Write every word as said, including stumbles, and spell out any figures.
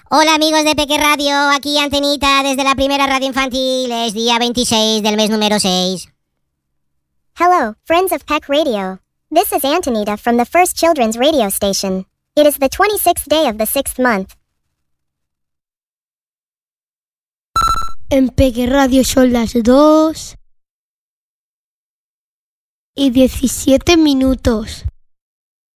Hola amigos de Peque Radio, aquí Antenita desde la primera radio infantil, es día veintiséis del mes número seis. Hello, friends of Peck Radio. This is Antonita from the first children's radio station. It is the twenty-sixth day of the sixth month. En Peque Radio son las dos y diecisiete minutos.